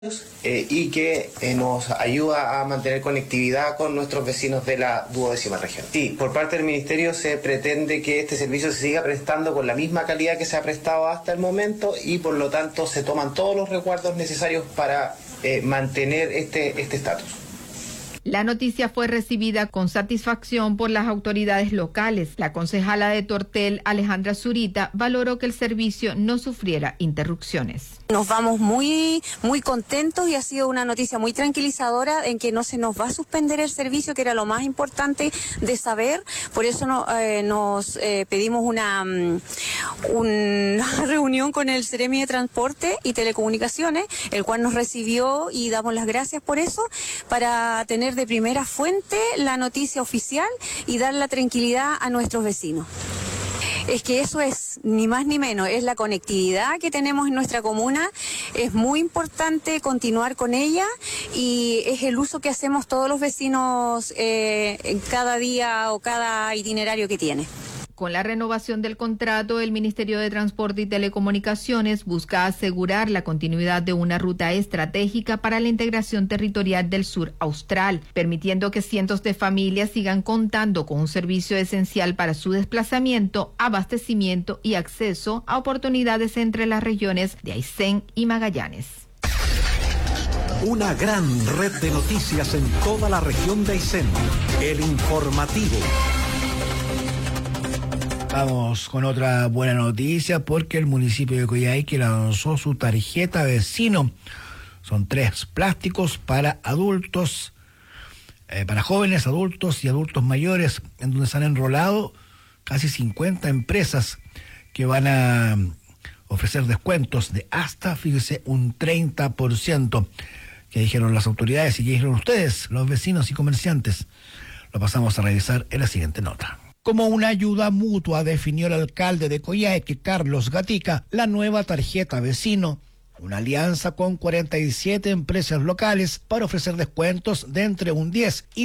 y que nos ayuda a mantener conectividad con nuestros vecinos de la 12ª región. Sí, por parte del Ministerio se pretende que este servicio se siga prestando con la misma calidad que se ha prestado hasta el momento y por lo tanto se toman todos los resguardos necesarios para mantener este estatus. La noticia fue recibida con satisfacción por las autoridades locales. La concejala de Tortel, Alejandra Zurita, valoró que el servicio no sufriera interrupciones. Nos vamos muy contentos y ha sido una noticia muy tranquilizadora en que no se nos va a suspender el servicio, que era lo más importante de saber. Por eso nos pedimos una reunión con el Seremi de Transporte y Telecomunicaciones, el cual nos recibió y damos las gracias por eso, para tener de primera fuente la noticia oficial y dar la tranquilidad a nuestros vecinos. Es que eso es ni más ni menos, es la conectividad que tenemos en nuestra comuna, es muy importante continuar con ella y es el uso que hacemos todos los vecinos en cada día o cada itinerario que tiene. Con la renovación del contrato, el Ministerio de Transporte y Telecomunicaciones busca asegurar la continuidad de una ruta estratégica para la integración territorial del sur austral, permitiendo que cientos de familias sigan contando con un servicio esencial para su desplazamiento, abastecimiento y acceso a oportunidades entre las regiones de Aysén y Magallanes. Una gran red de noticias en toda la región de Aysén. El Informativo. Vamos con otra buena noticia porque el municipio de Coyhaique lanzó su tarjeta vecino. Son 3 plásticos para adultos, para jóvenes, adultos y adultos mayores, en donde se han enrolado casi 50 empresas que van a ofrecer descuentos de hasta, fíjese, un 30%, que dijeron las autoridades y que dijeron ustedes, los vecinos y comerciantes. Lo pasamos a revisar en la siguiente nota. Como una ayuda mutua, definió el alcalde de Coyhaique, Carlos Gatica, la nueva tarjeta vecino, una alianza con 47 empresas locales para ofrecer descuentos de entre un 10 y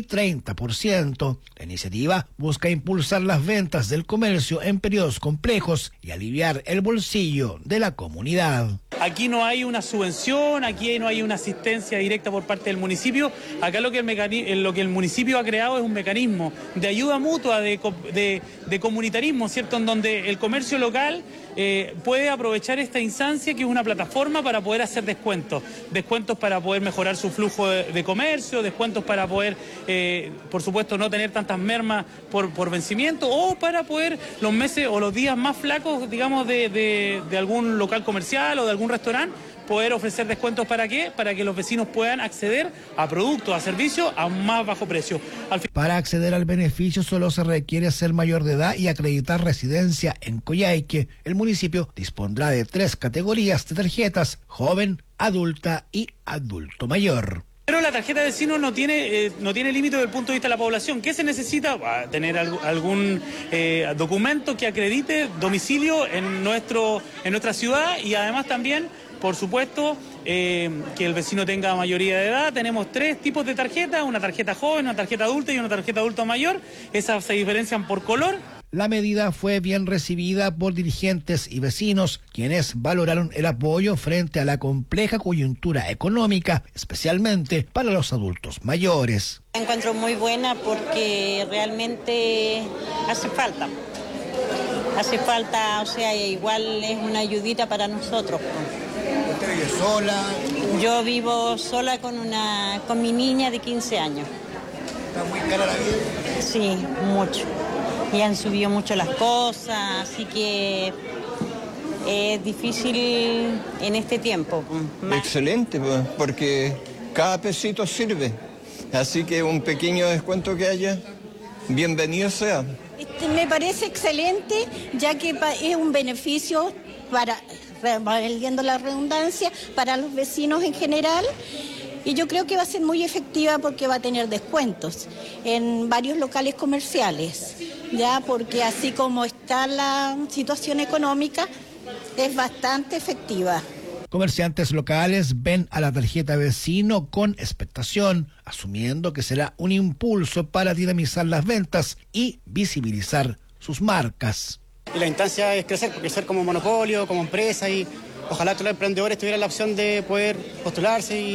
30%. La iniciativa busca impulsar las ventas del comercio en periodos complejos y aliviar el bolsillo de la comunidad. Aquí no hay una subvención, aquí no hay una asistencia directa por parte del municipio. Acá lo que el municipio ha creado es un mecanismo de ayuda mutua, de comunitarismo, ¿cierto? En donde el comercio local puede aprovechar esta instancia, que es una plataforma para poder hacer descuentos para poder mejorar su flujo de comercio, descuentos para poder, por supuesto, no tener tantas mermas por vencimiento, o para poder los meses o los días más flacos, digamos, de algún local comercial o de algún restaurante, poder ofrecer descuentos. ¿Para qué? Para que los vecinos puedan acceder a productos, a servicios a un más bajo precio. Para acceder al beneficio solo se requiere ser mayor de edad y acreditar residencia en Coyhaique. El municipio dispondrá de 3 categorías de tarjetas: joven, adulta y adulto mayor. Pero la tarjeta de vecino no tiene límite desde el punto de vista de la población. ¿Qué se necesita? Tener algún documento que acredite domicilio en nuestra ciudad, y además también, por supuesto, que el vecino tenga mayoría de edad. Tenemos 3 tipos de tarjetas: una tarjeta joven, una tarjeta adulta y una tarjeta adulto mayor. Esas se diferencian por color. La medida fue bien recibida por dirigentes y vecinos, quienes valoraron el apoyo frente a la compleja coyuntura económica, especialmente para los adultos mayores. La encuentro muy buena porque realmente hace falta, o sea, igual es una ayudita para nosotros. ¿Usted vive sola? Yo vivo sola con mi niña de 15 años. ¿Está muy cara la vida? Sí, mucho. Y han subido mucho las cosas, así que es difícil en este tiempo. Excelente, porque cada pesito sirve. Así que un pequeño descuento que haya, bienvenido sea. Me parece excelente, ya que es un beneficio para, valdiendo la redundancia, para los vecinos en general. Y yo creo que va a ser muy efectiva porque va a tener descuentos en varios locales comerciales, ya, porque así como está la situación económica, es bastante efectiva. Comerciantes locales ven a la tarjeta vecino con expectación, asumiendo que será un impulso para dinamizar las ventas y visibilizar sus marcas. Y la instancia es crecer como monopolio, como empresa, y Ojalá todos los emprendedores tuvieran la opción de poder postularse